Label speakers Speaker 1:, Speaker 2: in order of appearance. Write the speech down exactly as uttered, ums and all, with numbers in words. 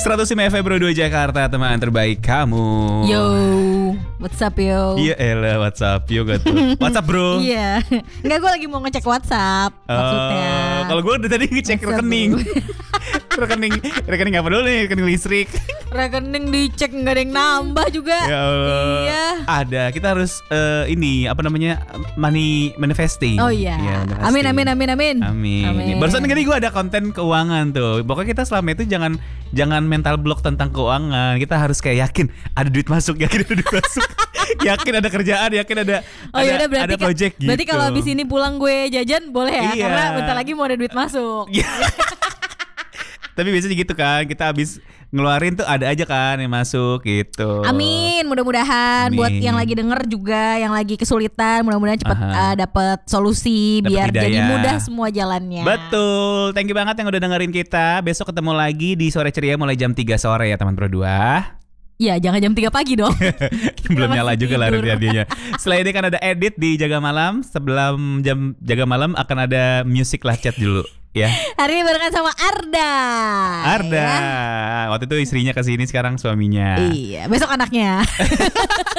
Speaker 1: seratus lima F M Bro dua Jakarta, teman terbaik kamu.
Speaker 2: Yo, what's up yo?
Speaker 1: Iya elah, WhatsApp yo gak tuh. WhatsApp bro.
Speaker 2: Iya. Enggak, gue lagi mau ngecek WhatsApp maksudnya.
Speaker 1: Uh, kalau gue udah tadi ngecek
Speaker 2: WhatsApp,
Speaker 1: rekening. rekening rekening apa dulu nih? Rekening listrik.
Speaker 2: Rekening dicek nggak ada yang nambah juga.
Speaker 1: Ya Allah.
Speaker 2: Iya.
Speaker 1: Ada, kita harus uh, ini apa namanya money manifesting.
Speaker 2: Oh iya.
Speaker 1: Ya,
Speaker 2: amin amin amin amin.
Speaker 1: Amin.
Speaker 2: Amin.
Speaker 1: Barusan tadi gue ada konten keuangan tuh. Pokoknya kita selama itu jangan jangan mental block tentang keuangan. Kita harus kayak yakin ada duit masuk, yakin ada duit masuk, yakin ada kerjaan, yakin ada
Speaker 2: Oh
Speaker 1: ada,
Speaker 2: iya udah berarti
Speaker 1: ada project
Speaker 2: kan, berarti
Speaker 1: gitu.
Speaker 2: kalau abis ini pulang gue jajan boleh ya,
Speaker 1: Iya.
Speaker 2: karena bentar lagi mau ada duit masuk.
Speaker 1: Tapi biasanya gitu kan, kita habis ngeluarin tuh ada aja kan yang masuk gitu.
Speaker 2: Amin, mudah-mudahan
Speaker 1: Amin.
Speaker 2: buat yang lagi denger juga, yang lagi kesulitan, mudah-mudahan cepat uh, dapat solusi
Speaker 1: Dapet
Speaker 2: biar
Speaker 1: hidayah.
Speaker 2: jadi mudah semua jalannya.
Speaker 1: Betul, thank you banget yang udah dengerin kita. Besok ketemu lagi di Sore Ceria mulai jam tiga sore ya teman Pro dua.
Speaker 2: Ya jangan jam tiga pagi dong.
Speaker 1: Belum nyala juga lah
Speaker 2: tidur.
Speaker 1: radianya. Setelah ini kan ada edit di Jaga Malam. Sebelum jam Jaga Malam akan ada music lah, chat dulu ya.
Speaker 2: Hari ini barengan sama Arda.
Speaker 1: Arda.
Speaker 2: Ya.
Speaker 1: Waktu itu istrinya kesini, sekarang suaminya.
Speaker 2: Iya, besok anaknya.